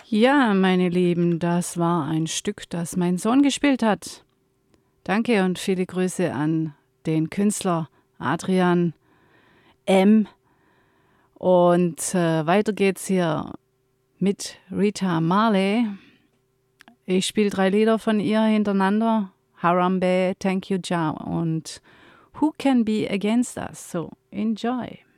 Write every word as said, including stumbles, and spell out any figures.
Ja, meine Lieben, das war ein Stück, das mein Sohn gespielt hat. Danke und viele Grüße an den Künstler Adrian M. Und äh, weiter geht's hier mit Rita Marley. Ich spiele drei Lieder von ihr hintereinander. Harambe, Thank You Jah und Who Can Be Against Us. So, enjoy.